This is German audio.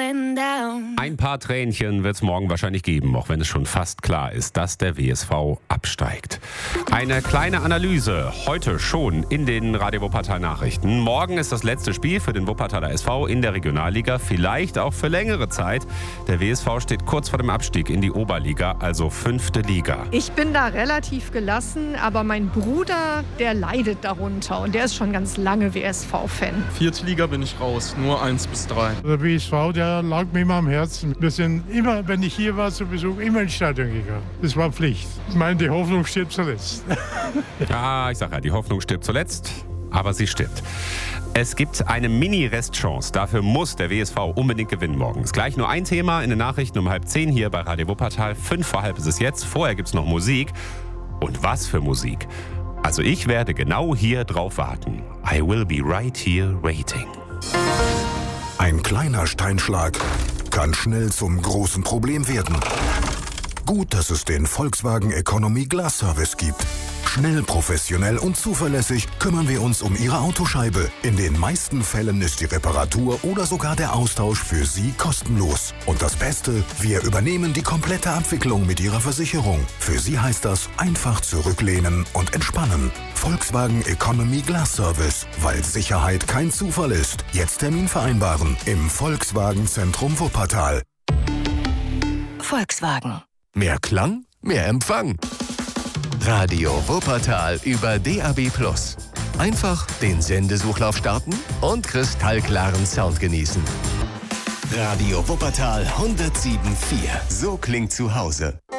and down. Ein paar Tränchen wird es morgen wahrscheinlich geben, auch wenn es schon fast klar ist, dass der WSV absteigt. Eine kleine Analyse heute schon in den Radio Wuppertal Nachrichten. Morgen ist das letzte Spiel für den Wuppertaler SV in der Regionalliga, vielleicht auch für längere Zeit. Der WSV steht kurz vor dem Abstieg in die Oberliga, also 5. Liga. Ich bin da relativ gelassen, aber mein Bruder, der leidet darunter und der ist schon ganz lange WSV-Fan. 4. Liga bin ich raus, nur 1 bis 3. Der WSV, der lag mir immer am Herzen. Wir sind immer, wenn ich hier war zu Besuch, immer ins Stadion gegangen. Das war Pflicht. Ich meine, die Hoffnung stirbt zuletzt. Ja, ich sage ja, die Hoffnung stirbt zuletzt, aber sie stirbt. Es gibt eine Mini-Restchance. Dafür muss der WSV unbedingt gewinnen morgen. Ist gleich nur ein Thema in den Nachrichten um 9:30 hier bei Radio Wuppertal. 5:05 ist es jetzt. Vorher gibt es noch Musik. Und was für Musik? Also ich werde genau hier drauf warten. I will be right here waiting. Ein kleiner Steinschlag kann schnell zum großen Problem werden. Gut, dass es den Volkswagen Economy Glass Service gibt. Schnell, professionell und zuverlässig kümmern wir uns um Ihre Autoscheibe. In den meisten Fällen ist die Reparatur oder sogar der Austausch für Sie kostenlos. Und das Beste, wir übernehmen die komplette Abwicklung mit Ihrer Versicherung. Für Sie heißt das einfach zurücklehnen und entspannen. Volkswagen Economy Glass Service, weil Sicherheit kein Zufall ist. Jetzt Termin vereinbaren im Volkswagen Zentrum Wuppertal. Volkswagen. Mehr Klang, mehr Empfang. Radio Wuppertal über DAB+. Einfach den Sendesuchlauf starten und kristallklaren Sound genießen. Radio Wuppertal 107.4. So klingt zu Hause.